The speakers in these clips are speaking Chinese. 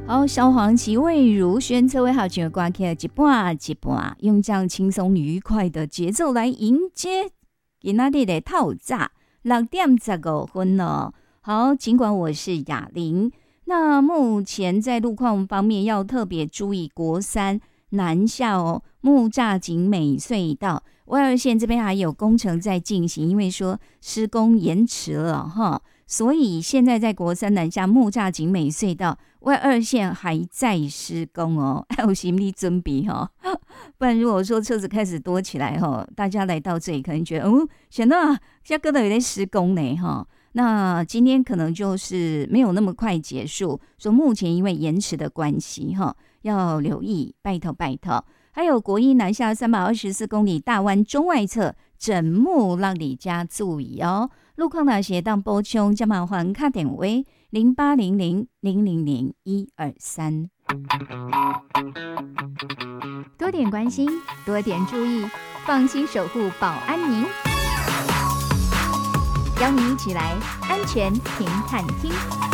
好，萧煌奇、魏如萱这位好朋友挂起来一半一半，用这样轻松愉快的节奏来迎接今仔日的透早6:15了。好，尽管我是雅玲，那目前在路况方面要特别注意国三南下木栅景美隧道外二线这边还有工程在进行，因为说施工延迟了哈。所以现在在国三南下木栅景美隧道外二线还在施工哦，还有心理准备哈，不然如果说车子开始多起来哈，大家来到这里可能觉得想到下个的有在施工呢哈，那今天可能就是没有那么快结束，说目前因为延迟的关系哈，要留意，拜托拜托。还有国一南下324公里大湾中外侧整木让你加注意哦。路况那些当补充，加麻烦卡点位0800000123。多点关心，多点注意，放心守护保安您。邀你一起来安全停看厅。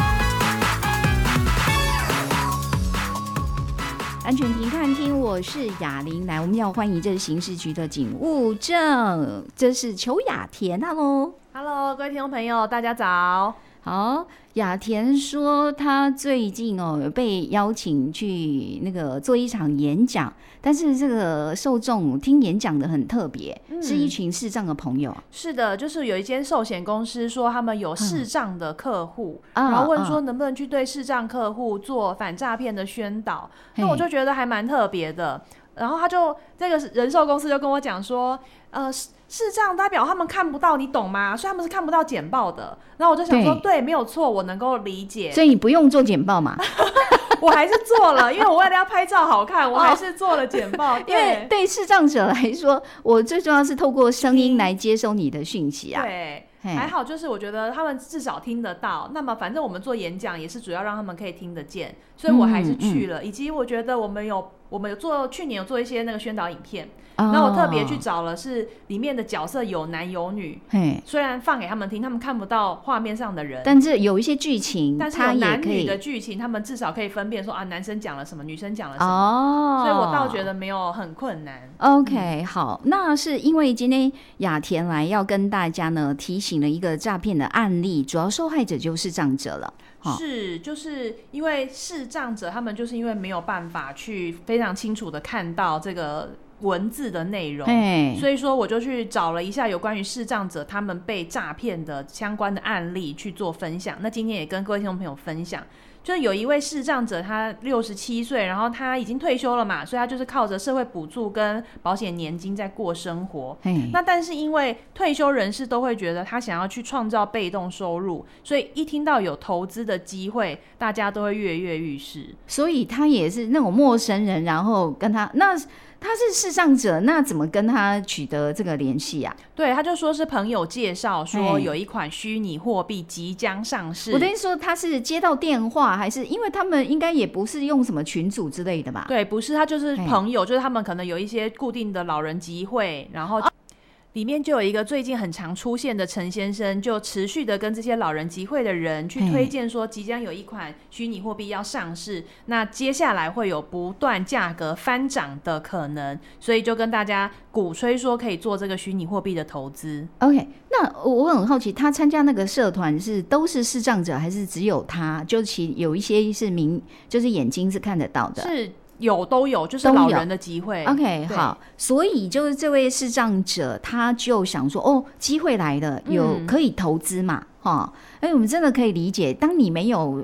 安全停看厅，我是雅玲。来，我们要欢迎这是刑事局的警务证，这是邱雅田。 Hello， 各位听众朋友，大家早。 好，雅田说他最近有被邀请去那个做一场演讲，但是这个受众听演讲的很特别，是一群视障的朋友。 是的，就是有一间寿险公司说他们有视障的客户，然后问说能不能去对视障客户做反诈骗的宣导，那我就觉得还蛮特别的。然后这个人寿公司就跟我讲说，视障代表他们看不到，你懂吗？所以他们是看不到简报的。然后我就想说，对，没有错，我能够理解。 所以你不用做简报嘛？ 我还是做了，因为我为了要拍照好看，我还是做了简报。 因为对视障者来说，我最重要是透过声音来接收你的讯息啊。 对。还好，就是我觉得他们至少听得到。那么反正我们做演讲也是主要让他们可以听得见，所以我还是去了。以及我觉得我们有去年有做一些那个宣导影片，然后我特别去找了是里面的角色有男有女，虽然放给他们听，他们看不到画面上的人， 但是有一些剧情， 但是有男女的剧情，他们至少可以分辨说啊，男生讲了什么，女生讲了什么，所以我倒觉得没有很困难。 OK， 好，那是因为今天雅田来要跟大家呢提醒了一个诈骗的案例，主要受害者就是视障者了。 是，就是因为视障者他们就是因为没有办法去非常清楚的看到这个文字的内容，所以说我就去找了一下有关于视障者他们被诈骗的相关的案例去做分享。那今天也跟各位听众朋友分享，就是有一位视障者，他67岁，然后他已经退休了嘛，所以他就是靠着社会补助跟保险年金在过生活。那但是因为退休人士都会觉得他想要去创造被动收入，所以一听到有投资的机会，大家都会跃跃欲试。 所以他也是那种陌生人，然后跟他他是视障者，那怎么跟他取得这个联系啊？ 对，他就说是朋友介绍说有一款虚拟货币即将上市。 我等于说他是接到电话，还是因为他们应该也不是用什么群组之类的吧？ 对，不是，他就是朋友，就是他们可能有一些固定的老人集会，然后里面就有一个最近很常出现的陈先生，就持续的跟这些老人集会的人去推荐说即将有一款虚拟货币要上市，那接下来会有不断价格翻涨的可能，所以就跟大家鼓吹说可以做这个虚拟货币的投资。 OK， 那我很好奇，他参加那个社团都是视障者，还是只有他？就有一些是就是眼睛是看得到的？ 是都有，就是老人的集会。 OK， 好，所以就是这位视障者，他就想说，机会来了，可以投资嘛，我们真的可以理解，当你没有